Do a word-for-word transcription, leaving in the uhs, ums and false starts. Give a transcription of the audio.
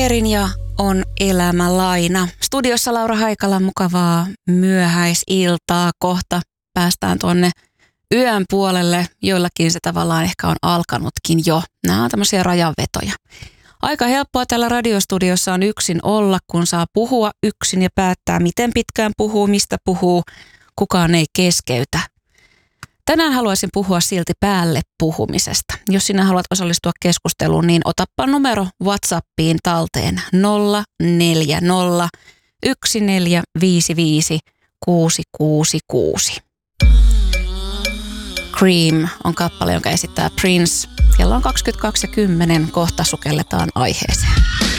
Erin ja on elämä laina. Studiossa Laura Haikala, mukavaa myöhäisiltaa. Kohta päästään tuonne yön puolelle. Joillakin se tavallaan ehkä on alkanutkin jo. Nämä on tämmöisiä rajanvetoja. Aika helppoa täällä radiostudiossa on yksin olla, kun saa puhua yksin ja päättää, miten pitkään puhuu, mistä puhuu. Kukaan ei keskeytä. Tänään haluaisin puhua silti päälle puhumisesta. Jos sinä haluat osallistua keskusteluun, niin otappa numero WhatsAppiin talteen nolla neljä nolla yksi neljä viisi viisi kuusi kuusi kuusi. Cream on kappale, jonka esittää Prince. Kello on kaksikymmentäkaksi ja kymmenen. Kohta sukelletaan aiheeseen.